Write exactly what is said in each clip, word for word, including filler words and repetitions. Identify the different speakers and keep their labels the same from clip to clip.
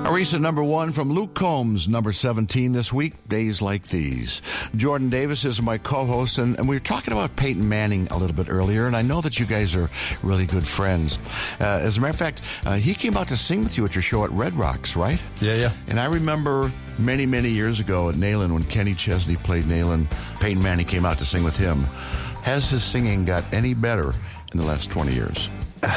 Speaker 1: A recent number one from Luke Combs, number seventeen this week, Days Like These. Jordan Davis is my co-host, and, and we were talking about Peyton Manning a little bit earlier, and I know that you guys are really good friends. Uh, as a matter of fact, uh, he came out to sing with you at your show at Red Rocks, right?
Speaker 2: Yeah, yeah.
Speaker 1: And I remember many, many years ago at Nayland, when Kenny Chesney played Nayland, Peyton Manning came out to sing with him. Has his singing got any better in the last twenty years?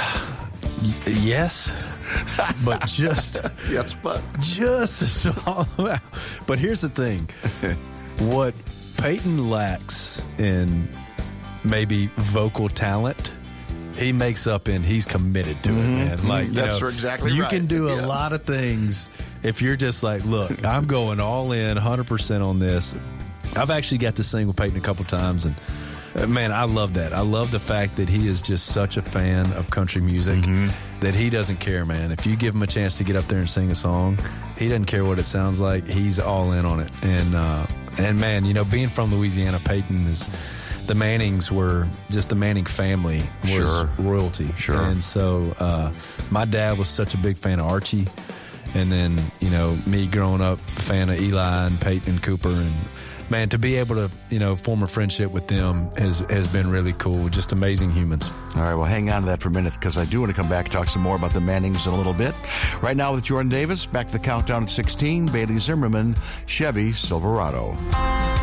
Speaker 2: Yes. But just
Speaker 1: yes, but
Speaker 2: just a small amount. But here's the thing: what Peyton lacks in maybe vocal talent, he makes up in he's committed to mm-hmm. it, man. Like you
Speaker 1: that's
Speaker 2: know,
Speaker 1: exactly
Speaker 2: you
Speaker 1: right.
Speaker 2: can do a
Speaker 1: yeah.
Speaker 2: lot of things if you're just like, look, I'm going all in, one hundred percent on this. I've actually got to sing with Peyton a couple times, and uh, man, I love that. I love the fact that he is just such a fan of country music mm-hmm. that he doesn't care, man. If you give him a chance to get up there and sing a song, he doesn't care what it sounds like. He's all in on it. And, uh, and man, you know, being from Louisiana, Peyton is, the Mannings were, just the Manning family was
Speaker 1: sure.
Speaker 2: royalty.
Speaker 1: Sure.
Speaker 2: And so uh, my dad was such a big fan of Archie. And then, you know, me growing up, a fan of Eli and Peyton and Cooper, and man, to be able to, you know, form a friendship with them has has been really cool. Just amazing humans.
Speaker 1: All right, well, hang on to that for a minute, because I do want to come back and talk some more about the Mannings in a little bit. Right now with Jordan Davis, back to the countdown at sixteen, Bailey Zimmerman, Chevy Silverado.